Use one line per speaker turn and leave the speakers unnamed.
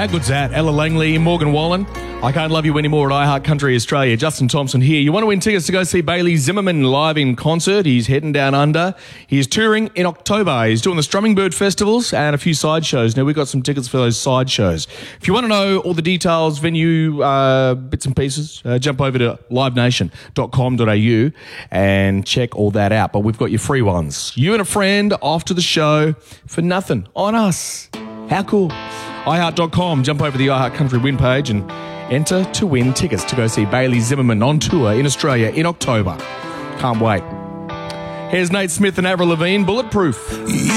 How good's that? Ella Langley, Morgan Wallen. I Can't Love You Anymore at iHeart Country Australia. Justin Thompson here. You want to win tickets to go see Bailey Zimmerman live in concert. He's heading down under. He's touring in October. He's doing the Strumming Bird festivals and a few side shows. Now, we've got some tickets for those side shows. If you want to know all the details, venue, bits and pieces, jump over to livenation.com.au and check all that out. But we've got your free ones. You and a friend off to the show for nothing on us. How cool. iHeart.com. Jump over to the iHeart Country Win page and enter to win tickets to go see Bailey Zimmerman on tour in Australia in October. Can't wait. Here's Nate Smith and Avril Lavigne, Bulletproof.